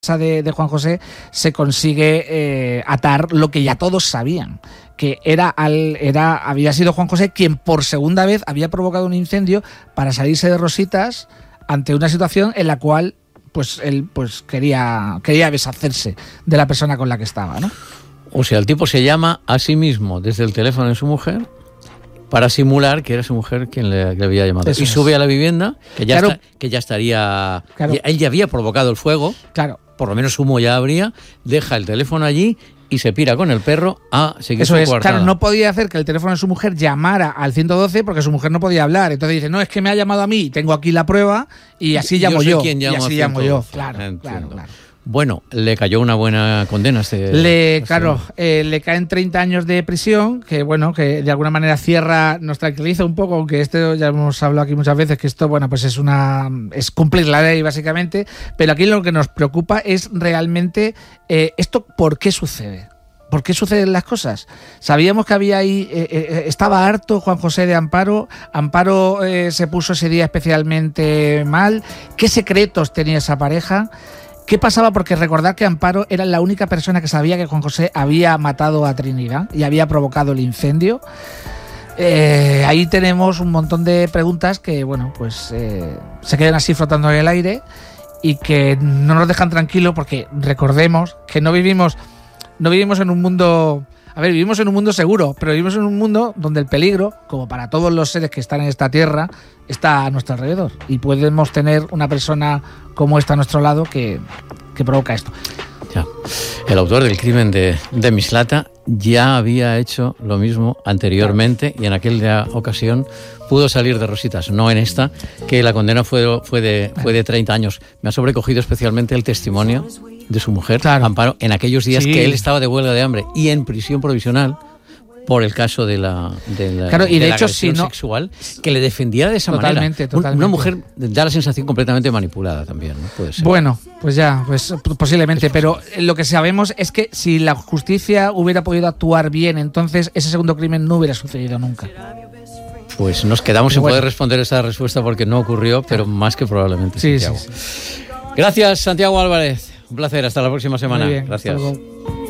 de Juan José se consigue atar lo que ya todos sabían, que había sido Juan José quien por segunda vez había provocado un incendio para salirse de rositas ante una situación en la cual él quería deshacerse de la persona con la que estaba, ¿no? O sea, el tipo se llama a sí mismo desde el teléfono de su mujer para simular que era su mujer quien le había llamado. Eso y sube a la vivienda, que ya estaría... Claro. Él ya había provocado el fuego, claro. Por lo menos humo ya habría, deja el teléfono allí y se pira con el perro a seguir su coartada. Claro, no podía hacer que el teléfono de su mujer llamara al 112 porque su mujer no podía hablar. Entonces dice, no, es que me ha llamado a mí, tengo aquí la prueba y así llamo yo. Y así llamo yo. Claro. Bueno, le cayó una buena condena. Le caen 30 años de prisión, que que de alguna manera nos tranquiliza un poco, aunque esto ya hemos hablado aquí muchas veces, que esto pues es cumplir la ley básicamente, pero aquí lo que nos preocupa es realmente esto, ¿por qué sucede? ¿Por qué suceden las cosas? Sabíamos que había ahí, estaba harto Juan José de Amparo. Amparo se puso ese día especialmente mal. ¿Qué secretos tenía esa pareja? ¿Qué pasaba? Porque recordad que Amparo era la única persona que sabía que Juan José había matado a Trinidad y había provocado el incendio. Ahí tenemos un montón de preguntas que, se quedan así flotando en el aire y que no nos dejan tranquilos, porque recordemos que no vivimos en un mundo... vivimos en un mundo seguro, pero vivimos en un mundo donde el peligro, como para todos los seres que están en esta tierra, está a nuestro alrededor. Y podemos tener una persona como esta a nuestro lado que provoca esto. Ya. El autor del crimen de Mislata ya había hecho lo mismo anteriormente y en aquella ocasión pudo salir de rositas, no en esta, que la condena fue de 30 años. Me ha sobrecogido especialmente el testimonio de su mujer, Amparo, en aquellos días que él estaba de huelga de hambre y en prisión provisional por el caso de la agresión sexual, que le defendía de esa manera. Totalmente. Una mujer da la sensación completamente manipulada también, ¿no? Puede ser. Bueno, posiblemente, pero lo que sabemos es que si la justicia hubiera podido actuar bien, entonces ese segundo crimen no hubiera sucedido nunca. Pues nos quedamos sin poder responder esa respuesta porque no ocurrió, pero más que probablemente. Sí. Gracias, Santiago Álvarez. Un placer, hasta la próxima semana. Muy bien, gracias.